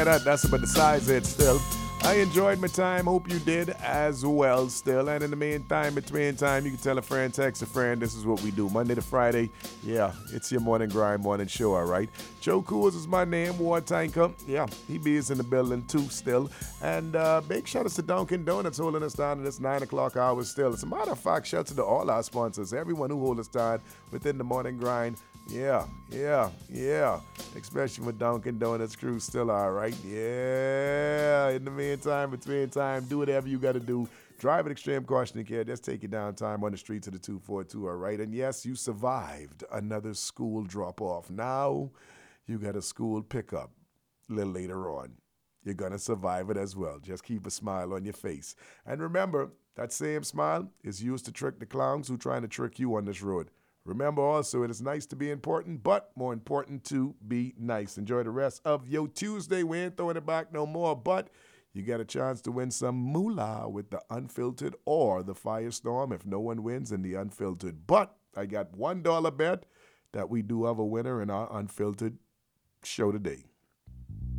hear that. That's about the size of it still. I enjoyed my time. Hope you did as well still. And in the meantime, between time, you can tell a friend, text a friend. This is what we do. Monday to Friday. Yeah, it's your morning grind, morning show, all right? Joe Coors is my name. Wartime Cup. Yeah, he be in the building too still. And big shout out to Dunkin' Donuts holding us down in this 9 o'clock hour still. As a matter of fact, shout out to all our sponsors, everyone who holds us down within the morning grind. Yeah. Especially with Dunkin' Donuts crew still all right. Yeah. In the meantime, between time, do whatever you got to do. Drive with extreme caution and care. Just take your downtime on the streets of the 242, all right? And yes, you survived another school drop-off. Now you got a school pickup a little later on. You're going to survive it as well. Just keep a smile on your face. And remember, that same smile is used to trick the clowns who trying to trick you on this road. Remember also, it is nice to be important, but more important to be nice. Enjoy the rest of your Tuesday. We ain't throwing it back no more, but you get a chance to win some moolah with the unfiltered or the Firestorm if no one wins in the unfiltered. But I got $1 bet that we do have a winner in our unfiltered show today.